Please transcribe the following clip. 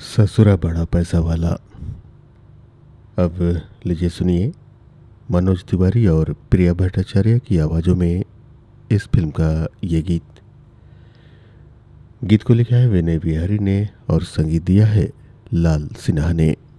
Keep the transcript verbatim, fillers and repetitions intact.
ससुरा बड़ा पैसा वाला। अब लीजिए सुनिए मनोज तिवारी और प्रिया भट्टाचार्य की आवाज़ों में इस फिल्म का ये गीत। गीत को लिखा है विनय बिहारी ने और संगीत दिया है लाल सिन्हा ने।